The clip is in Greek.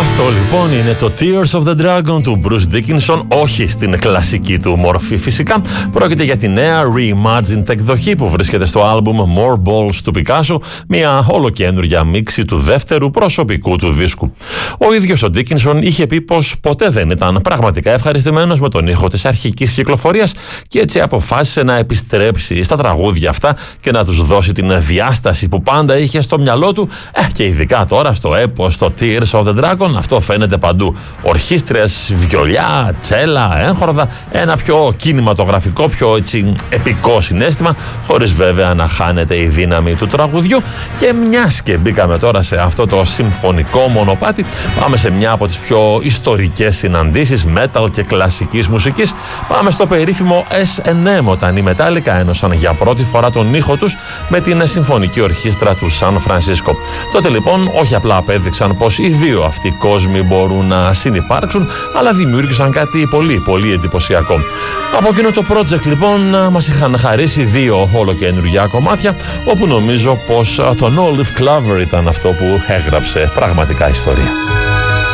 Αυτό λοιπόν είναι το Tears of the Dragon του Bruce Dickinson, όχι στην κλασική του μορφή φυσικά. Πρόκειται για τη νέα reimagined εκδοχή που βρίσκεται στο άλμπουμ More Balls του Picasso, μια ολοκένουργια μίξη του δεύτερου προσωπικού του δίσκου. Ο ίδιος ο Dickinson είχε πει πως ποτέ δεν ήταν πραγματικά ευχαριστημένος με τον ήχο της αρχικής κυκλοφορίας και έτσι αποφάσισε να επιστρέψει στα τραγούδια αυτά και να τους δώσει την διάσταση που πάντα είχε στο μυαλό του, και ειδικά τώρα στο έπος, το Tears of the Dragon, αυτό φαίνεται παντού. Ορχήστρες, βιολιά, τσέλα, έγχορδα, ένα πιο κινηματογραφικό, πιο έτσι επικό συναίσθημα, χωρίς βέβαια να χάνεται η δύναμη του τραγουδιού. Και μιας και μπήκαμε τώρα σε αυτό το συμφωνικό μονοπάτι, πάμε σε μια από τις πιο ιστορικές συναντήσεις metal και κλασικής μουσικής. Πάμε στο περίφημο S&M, όταν οι Metallica ένωσαν για πρώτη φορά τον ήχο τους με την συμφωνική ορχήστρα του Σαν Φρανσίσκο. Τότε λοιπόν όχι απλά απέδειξαν πως οι δύο αυτοί κόσμοι μπορούν να συνυπάρξουν, αλλά δημιούργησαν κάτι πολύ πολύ εντυπωσιακό. Από εκείνο το project λοιπόν μας είχαν χαρίσει δύο ολοκαινουργιά κομμάτια, όπου νομίζω πως το No Leaf Clover ήταν αυτό που έγραψε πραγματικά ιστορία.